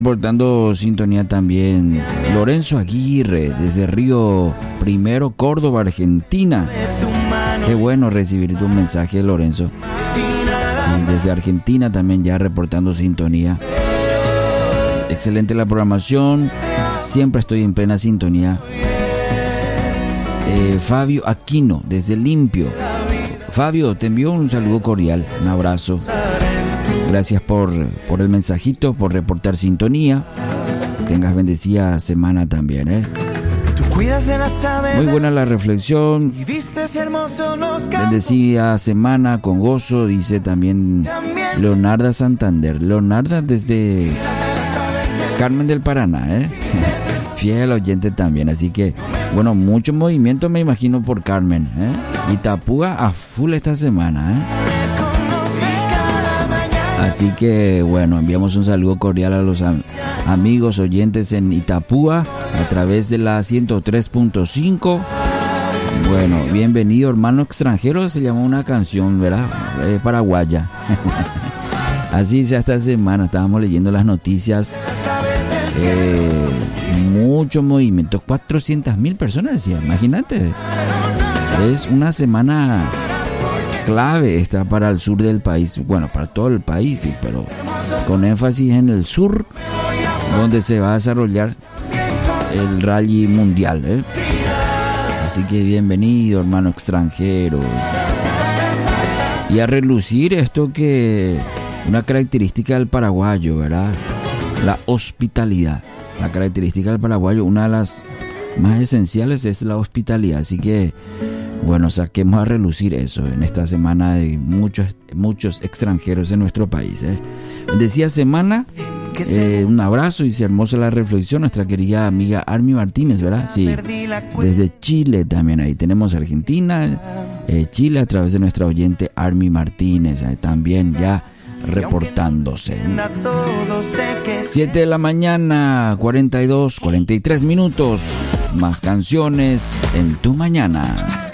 Portando sintonía también Lorenzo Aguirre desde Río Primero, Córdoba, Argentina. Qué bueno recibir tu mensaje, Lorenzo. Sí, desde Argentina también ya reportando sintonía. Excelente la programación. Siempre estoy en plena sintonía. Fabio Aquino desde Limpio. Fabio, te envío un saludo cordial, un abrazo. Gracias por el mensajito, por reportar sintonía. Tengas bendecida semana también, ¿eh? Muy buena la reflexión. Bendecida semana con gozo, dice también Leonarda Santander. Leonarda desde Carmen del Paraná, ¿eh? Fiel oyente también, así que, bueno, mucho movimiento me imagino por Carmen, ¿eh? Itapúa a full esta semana, ¿eh? Así que, bueno, enviamos un saludo cordial a los amigos oyentes en Itapúa a través de la 103.5. Bueno, bienvenido, hermano extranjero, se llama una canción, ¿verdad? Paraguaya. Así sea esta semana, estábamos leyendo las noticias. Mucho movimiento, 400,000 personas, decía, imagínate. Es una semana clave esta para el sur del país, bueno, para todo el país, sí, pero con énfasis en el sur, donde se va a desarrollar el rally mundial, ¿eh? Así que bienvenido, hermano extranjero. Y a relucir esto que una característica del paraguayo, ¿verdad? La hospitalidad. La característica del paraguayo, una de las más esenciales es la hospitalidad, así que bueno, saquemos a relucir eso en esta semana de muchos extranjeros en nuestro país, ¿eh? Decía semana, un abrazo, y se hermosa la reflexión, nuestra querida amiga Armi Martínez, ¿verdad? Sí, desde Chile también, ahí tenemos Argentina, Chile a través de nuestra oyente Armi Martínez, también ya reportándose. 7 de la mañana, 43 minutos, más canciones en tu mañana.